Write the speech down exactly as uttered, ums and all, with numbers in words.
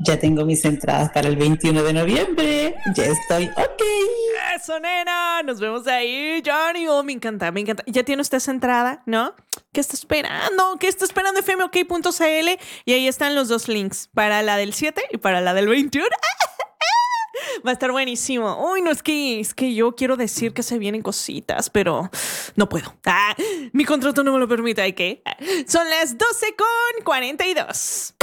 Ya tengo mis entradas para el veintiuno de noviembre. Ya estoy ok. Eso, nena. Nos vemos ahí, Johnny. Oh, me encanta, me encanta. Ya tiene usted esa entrada, ¿no? ¿Qué está esperando? ¿Qué está esperando? f m o k punto c l y ahí están los dos links para la del siete y para la del veintiuno. Va a estar buenísimo. Uy, no, es que, es que yo quiero decir que se vienen cositas, pero no puedo. Ah, mi contrato no me lo permite. ¿Hay que? Son las doce con cuarenta y dos.